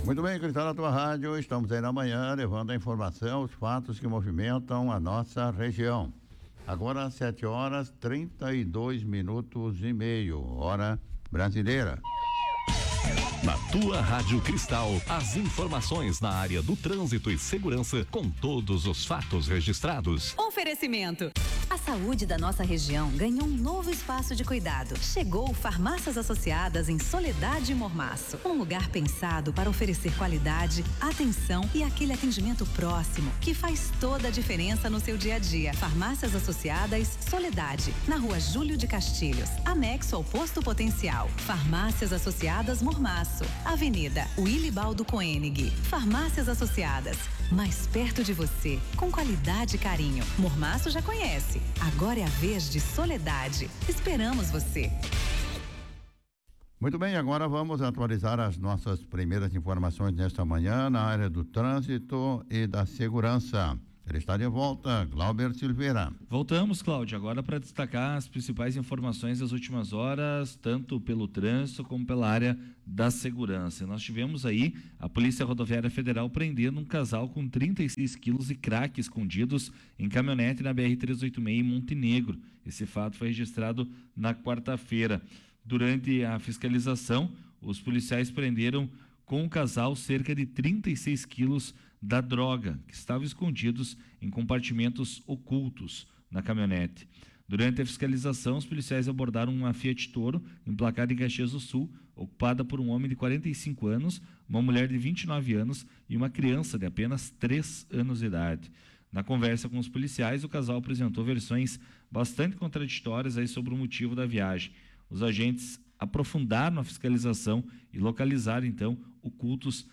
Muito bem, Cristal, na tua rádio, estamos aí na manhã levando a informação, os fatos que movimentam a nossa região. Agora 7h32 hora brasileira. Na tua Rádio Cristal, as informações na área do trânsito e segurança com todos os fatos registrados. Oferecimento. A saúde da nossa região ganhou um novo espaço de cuidado. Chegou Farmácias Associadas em Soledade e Mormaço. Um lugar pensado para oferecer qualidade, atenção e aquele atendimento próximo que faz toda a diferença no seu dia a dia. Farmácias Associadas Soledade, na Rua Júlio de Castilhos, anexo ao Posto Potencial. Farmácias Associadas Mormaço, Avenida Wilibaldo Koenig. Farmácias Associadas, mais perto de você, com qualidade e carinho. Mormaço já conhece. Agora é a vez de Soledade. Esperamos você. Muito bem, agora vamos atualizar as nossas primeiras informações nesta manhã na área do trânsito e da segurança. Ele está de volta, Glauber Silveira. Voltamos, Cláudio, agora para destacar as principais informações das últimas horas, tanto pelo trânsito como pela área da segurança. Nós tivemos aí a Polícia Rodoviária Federal prendendo um casal com 36 quilos de crack escondidos em caminhonete na BR-386 em Montenegro. Esse fato foi registrado na quarta-feira. Durante a fiscalização, os policiais prenderam com o casal cerca de 36 quilos da droga, que estavam escondidos em compartimentos ocultos na caminhonete. Durante a fiscalização, os policiais abordaram uma Fiat Toro, emplacada em Caxias do Sul, ocupada por um homem de 45 anos, uma mulher de 29 anos e uma criança de apenas 3 anos de idade. Na conversa com os policiais, o casal apresentou versões bastante contraditórias aí sobre o motivo da viagem. Os agentes aprofundaram a fiscalização e localizaram, então, ocultos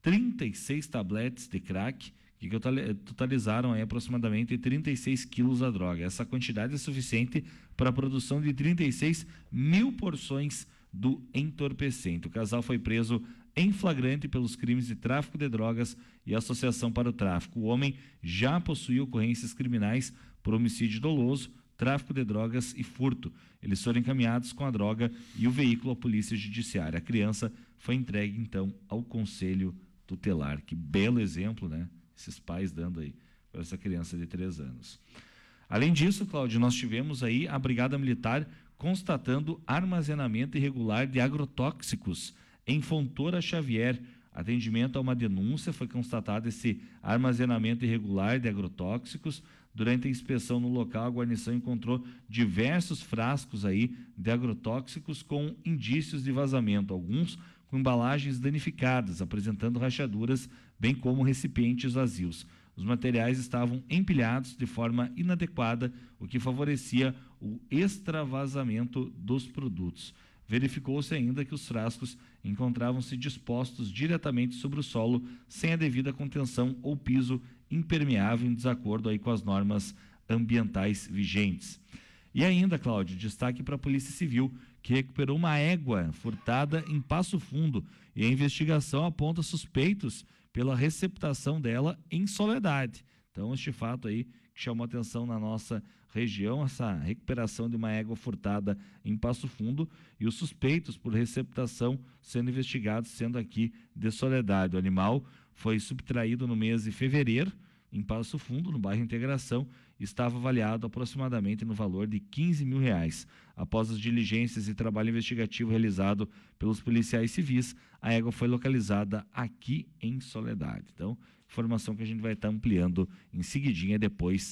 36 tabletes de crack, que totalizaram aí aproximadamente 36 quilos da droga. Essa quantidade é suficiente para a produção de 36 mil porções do entorpecente. O casal foi preso em flagrante pelos crimes de tráfico de drogas e associação para o tráfico. O homem já possuía ocorrências criminais por homicídio doloso, tráfico de drogas e furto. Eles foram encaminhados com a droga e o veículo à polícia judiciária. A criança foi entregue, então, ao Conselho Tutelar. Que belo exemplo, né? Esses pais dando aí para essa criança de 3 anos. Além disso, Cláudio, nós tivemos aí a Brigada Militar constatando armazenamento irregular de agrotóxicos em Fontoura Xavier. Atendimento a uma denúncia, foi constatado esse armazenamento irregular de agrotóxicos. Durante a inspeção no local, a guarnição encontrou diversos frascos aí de agrotóxicos com indícios de vazamento, alguns com embalagens danificadas, apresentando rachaduras, bem como recipientes vazios. Os materiais estavam empilhados de forma inadequada, o que favorecia o extravasamento dos produtos. Verificou-se ainda que os frascos encontravam-se dispostos diretamente sobre o solo, sem a devida contenção ou piso impermeável, em desacordo aí com as normas ambientais vigentes. E ainda, Cláudio, destaque para a Polícia Civil, que recuperou uma égua furtada em Passo Fundo, e a investigação aponta suspeitos pela receptação dela em Soledade. Então, este fato aí que chamou atenção na nossa região, essa recuperação de uma égua furtada em Passo Fundo e os suspeitos por receptação sendo investigados, sendo aqui de Soledade. O animal foi subtraído no mês de fevereiro em Passo Fundo, no bairro Integração, estava avaliado aproximadamente no valor de R$15 mil. Após as diligências e trabalho investigativo realizado pelos policiais civis, a égua foi localizada aqui em Soledade. Então, informação que a gente vai estar ampliando em seguidinha depois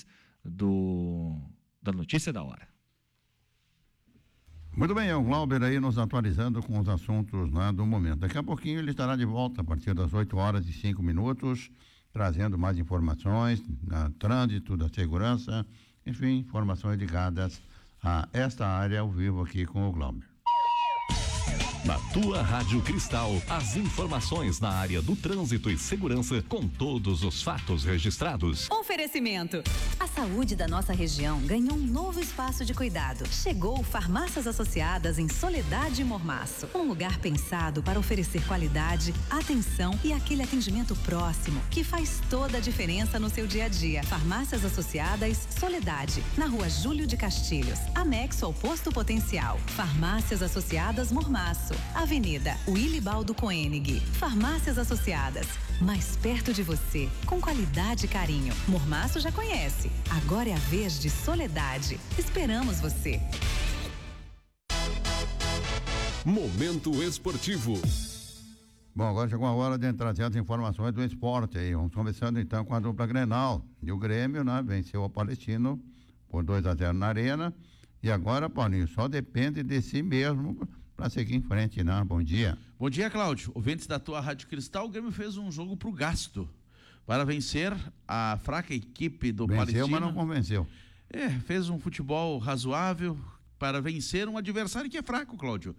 da notícia da hora. Muito bem, é o Glauber aí nos atualizando com os assuntos, né, do momento. Daqui a pouquinho ele estará de volta a partir das 8h05, trazendo mais informações do trânsito, da segurança, enfim, informações ligadas a esta área ao vivo aqui com o Glauber. Na tua Rádio Cristal, as informações na área do trânsito e segurança com todos os fatos registrados. Oferecimento. A saúde da nossa região ganhou um novo espaço de cuidado. Chegou Farmácias Associadas em Soledade e Mormaço. Um lugar pensado para oferecer qualidade, atenção e aquele atendimento próximo que faz toda a diferença no seu dia a dia. Farmácias Associadas Soledade, na Rua Júlio de Castilhos, anexo ao Posto Potencial. Farmácias Associadas Mormaço, Avenida Willibaldo Koenig. Farmácias Associadas, mais perto de você, com qualidade e carinho. Mormaço já conhece, agora é a vez de Soledade. Esperamos você. Momento esportivo. Bom, agora chegou a hora de trazer as informações do esporte aí. Vamos começando então com a dupla Grenal. E o Grêmio, né, venceu o Palestino por 2-0 na Arena. E agora, Paulinho, só depende de si mesmo para seguir em frente, né? Bom dia. Bom dia, Cláudio. Ouvintes da tua Rádio Cristal, o Grêmio fez um jogo pro gasto para vencer a fraca equipe do Palestino. Venceu, mas não convenceu. Fez um futebol razoável para vencer um adversário que é fraco, Cláudio.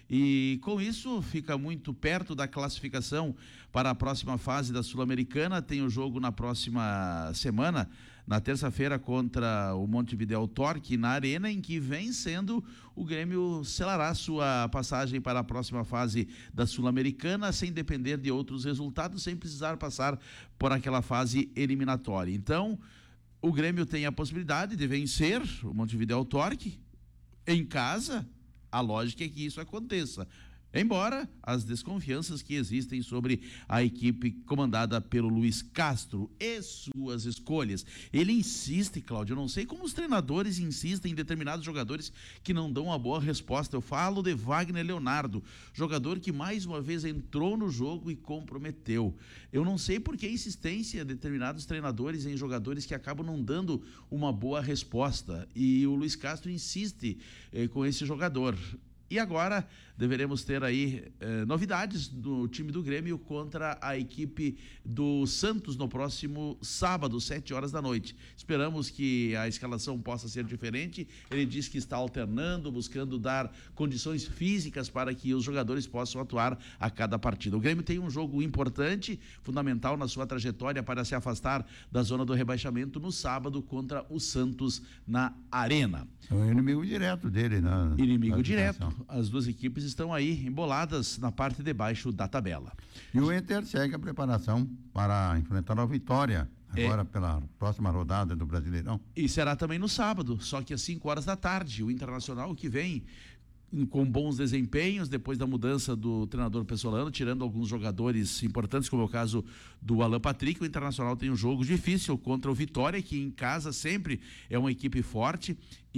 E com isso fica muito perto da classificação para a próxima fase da Sul-Americana. Tem o jogo na próxima semana, na terça-feira, contra o Montevideo Torque, na Arena, em que vencendo o Grêmio selará sua passagem para a próxima fase da Sul-Americana, sem depender de outros resultados, sem precisar passar por aquela fase eliminatória. Então, o Grêmio tem a possibilidade de vencer o Montevideo Torque em casa. A lógica é que isso aconteça, embora as desconfianças que existem sobre a equipe comandada pelo Luiz Castro e suas escolhas. Ele insiste, Cláudio, eu não sei como os treinadores insistem em determinados jogadores que não dão uma boa resposta. Eu falo de Wagner Leonardo, jogador que mais uma vez entrou no jogo e comprometeu. Eu não sei por que a insistência de determinados treinadores em jogadores que acabam não dando uma boa resposta, e o Luiz Castro insiste com esse jogador. E agora deveremos ter aí novidades do time do Grêmio contra a equipe do Santos no próximo sábado, 7 horas da noite. Esperamos que a escalação possa ser diferente. Ele diz que está alternando, buscando dar condições físicas para que os jogadores possam atuar a cada partida. O Grêmio tem um jogo importante, fundamental na sua trajetória para se afastar da zona do rebaixamento no sábado contra o Santos na Arena. É o inimigo direto dele, né? Inimigo direto. As duas equipes estão aí emboladas na parte de baixo da tabela. E o Inter segue a preparação para enfrentar a Vitória, agora pela próxima rodada do Brasileirão. E será também no sábado, só que às 5 horas da tarde. O Internacional que vem com bons desempenhos depois da mudança do treinador Pessolano, tirando alguns jogadores importantes, como é o caso do Alan Patrick. O Internacional tem um jogo difícil contra o Vitória, que em casa sempre é uma equipe forte,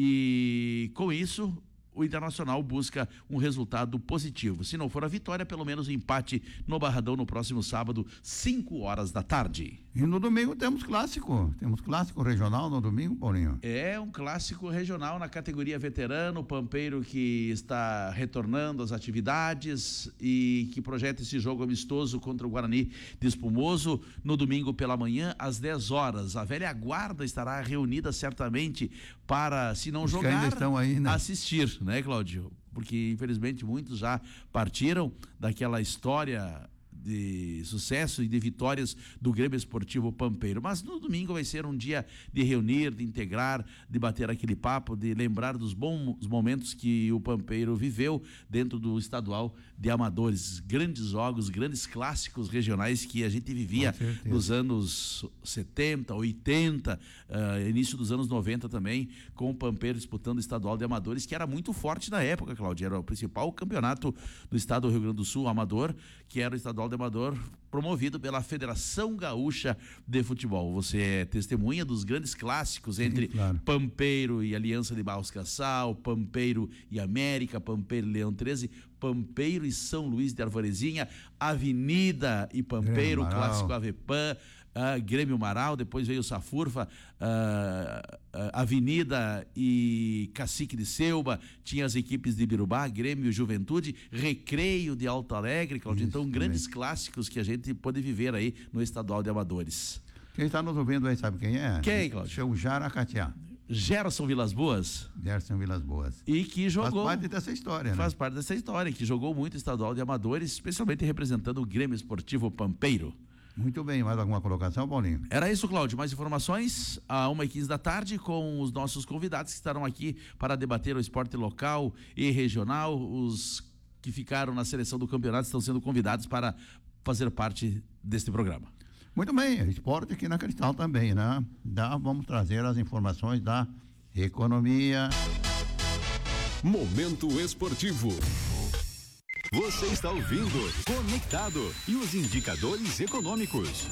e com isso o Internacional busca um resultado positivo. Se não for a vitória, pelo menos o empate no Barradão no próximo sábado, 5 horas da tarde. E no domingo temos clássico regional no domingo, Paulinho. É um clássico regional na categoria veterano, o Pampeiro que está retornando às atividades e que projeta esse jogo amistoso contra o Guarani de Espumoso no domingo pela manhã, às 10 horas. A velha guarda estará reunida certamente para, se não jogar, ainda estão aí, né? Assistir, né, Cláudio? Porque infelizmente muitos já partiram daquela história de sucesso e de vitórias do Grêmio Esportivo Pampeiro. Mas no domingo vai ser um dia de reunir, de integrar, de bater aquele papo, de lembrar dos bons momentos que o Pampeiro viveu dentro do estadual de amadores. Grandes jogos, grandes clássicos regionais que a gente vivia nos anos 70, 80, início dos anos 90 também, com o Pampeiro disputando o estadual de amadores, que era muito forte na época, Cláudio. Era o principal campeonato do estado do Rio Grande do Sul, amador, que era o estadual de amador promovido pela Federação Gaúcha de Futebol. Você é testemunha dos grandes clássicos entre Pampeiro e Aliança de Barros Cassal, Pampeiro e América, Pampeiro e Leão 13, Pampeiro e São Luís de Arvorezinha, Avenida e Pampeiro, clássico Avepan, Grêmio Marau, depois veio o Safurfa, Avenida e Cacique de Selba, tinha as equipes de Birubá, Grêmio Juventude, Recreio de Alto Alegre, Claudio. Então, grandes clássicos que a gente pode viver aí no estadual de amadores. Quem está nos ouvindo aí sabe quem é? Quem, Cláudio? Seu Jaracatiá. Gerson Vilas Boas. Gerson Vilas Boas. E que jogou. Faz parte dessa história, né? Faz parte dessa história, que jogou muito estadual de amadores, especialmente representando o Grêmio Esportivo Pampeiro. Muito bem, mais alguma colocação, Paulinho? Era isso, Cláudio. Mais informações a 1h15 da tarde com os nossos convidados que estarão aqui para debater o esporte local e regional. Os que ficaram na seleção do campeonato estão sendo convidados para fazer parte deste programa. Muito bem, esporte aqui na Cristal também, né? Vamos trazer as informações da economia. Momento esportivo. Você está ouvindo Conectado e os indicadores econômicos.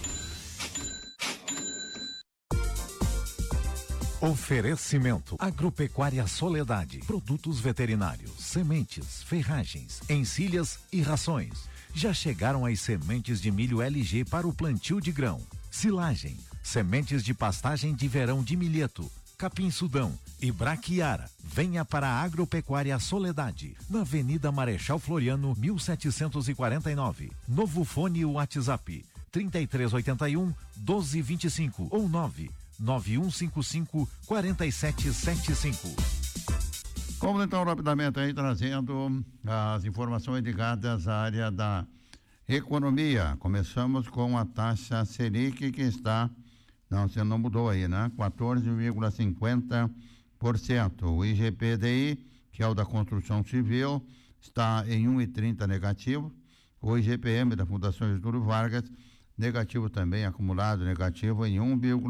Oferecimento Agropecuária Soledade, produtos veterinários, sementes, ferragens, encilhas e rações. Já chegaram as sementes de milho LG para o plantio de grão, silagem, sementes de pastagem de verão de milheto, capim sudão e braquiara. Venha para a Agropecuária Soledade, na Avenida Marechal Floriano, 1749. Novo fone WhatsApp 3381 1225 ou 99155-4775. Vamos então rapidamente aí trazendo as informações ligadas à área da economia. Começamos com a taxa Selic que está, você não mudou aí, né? 14,50%. O IGPDI, que é o da construção civil, está em 1,30 negativo. O IGPM da Fundação Getúlio Vargas, negativo também, acumulado negativo em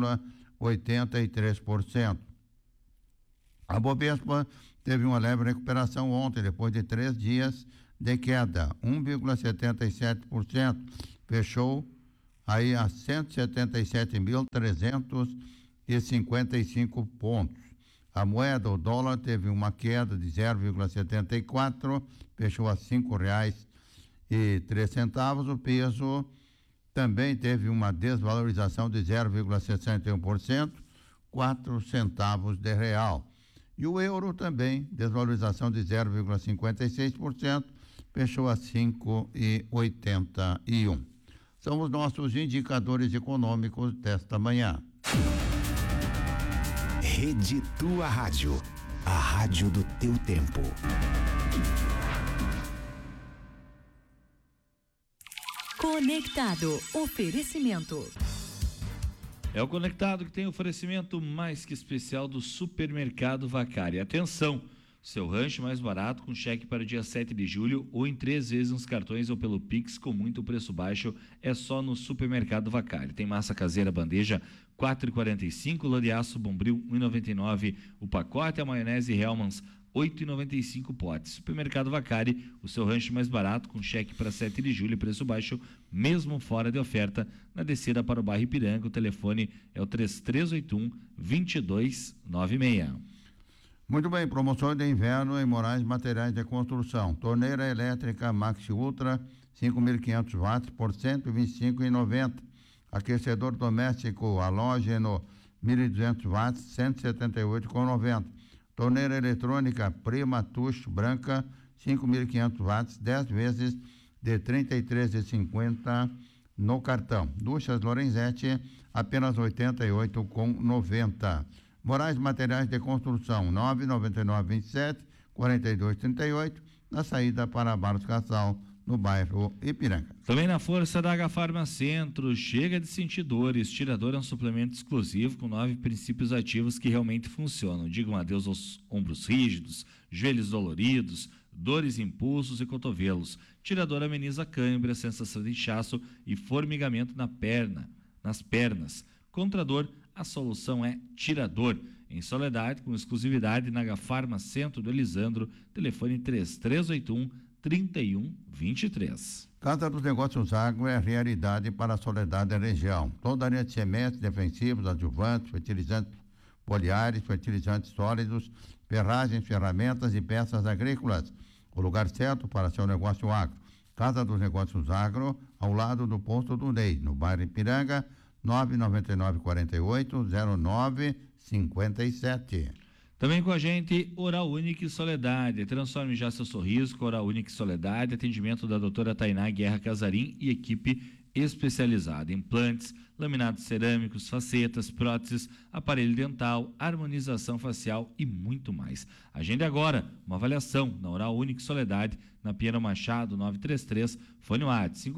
1,83%. A Bovespa teve uma leve recuperação ontem, depois de 3 dias de queda, 1,77%, fechou aí a 177.355 pontos. A moeda, o dólar, teve uma queda de 0,74, fechou a R$ 5,03. O peso também teve uma desvalorização de 0,61%, 4 centavos de real. E o euro também, desvalorização de 0,56%, fechou a 5,81. São os nossos indicadores econômicos desta manhã. Rede Tua Rádio, a rádio do teu tempo. Conectado. Oferecimento. É o Conectado que tem oferecimento mais que especial do Supermercado Vacari. Atenção, seu rancho mais barato com cheque para o dia 7 de julho ou em 3 vezes nos cartões ou pelo Pix com muito preço baixo é só no Supermercado Vacari. Tem massa caseira bandeja 4,45, lodeaço Bombril 1,99 o pacote, a maionese Hellmann's 8,95 potes. Supermercado Vacari, o seu rancho mais barato com cheque para 7 de julho e preço baixo, mesmo fora de oferta, na descida para o bairro Ipiranga. O telefone é o 3381-2296. Muito bem, promoções de inverno em Moraes Materiais de Construção. Torneira elétrica Maxi Ultra 5.500 watts por R$ 125,90. Aquecedor doméstico halógeno 1.200 watts, R$ 178,90. Torneira eletrônica Prima Touch branca, 5.500 watts, 10 vezes de R$ 33,50 no cartão. Duchas Lorenzetti, apenas R$ 88,90. Moraes Materiais de Construção, 99927-4238, na saída para Barros Casal, no bairro Ipiranga. Também na força da H-Farma Centro, chega de sentir dores. Tirador é um suplemento exclusivo com 9 princípios ativos que realmente funcionam. Digam adeus aos ombros rígidos, joelhos doloridos, dores em pulsos e cotovelos. Tirador ameniza cãibra, sensação de inchaço e formigamento nas pernas. Contra dor, a solução é Tirador. Em Soledade, com exclusividade na H-Farma Centro do Elisandro, telefone 3381-3123. Casa dos Negócios Agro é realidade para a Soledade da região. Toda a linha de sementes defensivos, adjuvantes, fertilizantes foliares, fertilizantes sólidos, ferragens, ferramentas e peças agrícolas. O lugar certo para seu negócio agro. Casa dos Negócios Agro, ao lado do posto do Ney, no bairro Ipiranga, 999-48-09-57. Também com a gente, Oral Unique Soledade. Transforme já seu sorriso com Oral Unique Soledade. Atendimento da doutora Tainá Guerra Casarim e equipe especializada. Implantes, laminados cerâmicos, facetas, próteses, aparelho dental, harmonização facial e muito mais. Agende agora uma avaliação na Oral Unique Soledade, na Pinheiro Machado 933, fone WhatsApp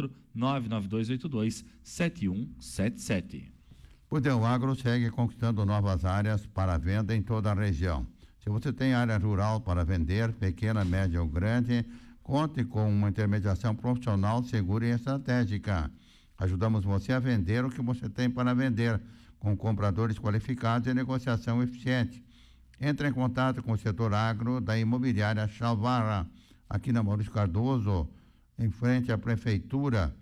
54-99282-7177. O Del Agro segue conquistando novas áreas para venda em toda a região. Se você tem área rural para vender, pequena, média ou grande, conte com uma intermediação profissional, segura e estratégica. Ajudamos você a vender o que você tem para vender, com compradores qualificados e negociação eficiente. Entre em contato com o setor agro da Imobiliária Chalvara. aqui na Maurício Cardoso, em frente à Prefeitura,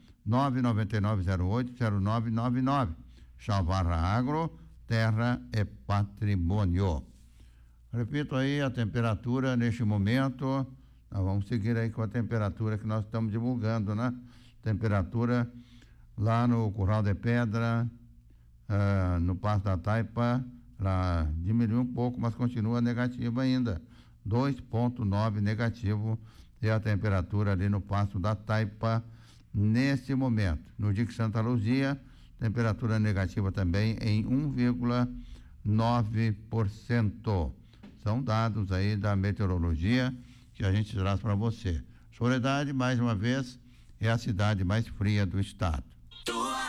99908-0999. Chalvarra Agro, terra é patrimônio. Repito aí a temperatura neste momento, nós vamos seguir aí com a temperatura que nós estamos divulgando, né? Temperatura lá no Curral de Pedra, no Passo da Taipa, lá diminuiu um pouco, mas continua negativa ainda. 2,9 negativo é a temperatura ali no Passo da Taipa nesse momento. No Dique Santa Luzia, temperatura negativa também em 1,9%. São dados aí da meteorologia que a gente traz para você. Soledade, mais uma vez, é a cidade mais fria do estado.